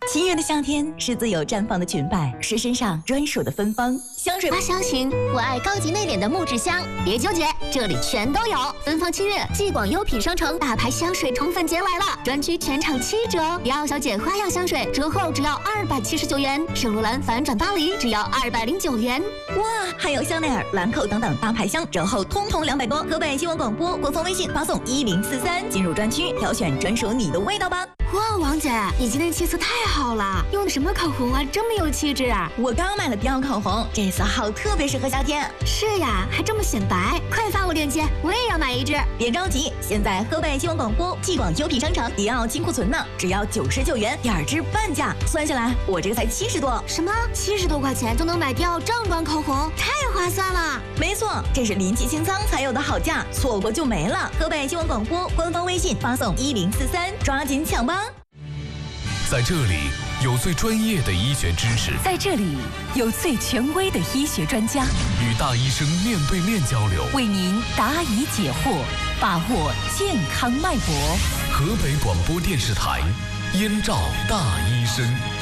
七月的夏天是自由绽放的裙摆，是身上专属的芬芳。香水我相信我爱高级内敛的木质香，别纠结，这里全都有。芬芳7月，继广优品商城大牌香水宠粉节来了，专区全场7折。迪奥小姐花样香水折后只要279元，圣罗兰反转巴黎只要209元。 哇，还有香奈儿、兰蔻等等大牌香折后通通200多。河北新闻广播官方微信发送1043，进入专区挑选专属你的味道吧。 哇，王姐，你今天气色太好了，用的什么口红啊，这么有气质啊！ 我刚买了迪奥口红，这色号特别适合夏天。 是呀，还这么显白，快发我链接，我也要买一支。 别着急，现在河北新闻广播继广优品商城迪奥清库存呢，只要99元，2支半价，算下来我这个才70多。 什么？70多块钱就能买迪奥正装口红，太划算了！ 没错，这是临期清仓才有的好价，错过就没了。河北新闻广播官方微信发送1043，抓紧抢吧！ 在这里有最专业的医学知识， 在这里有最权威的医学专家， 与大医生面对面交流， 为您答疑解惑，把握健康脉搏。 河北广播电视台，燕赵大医生。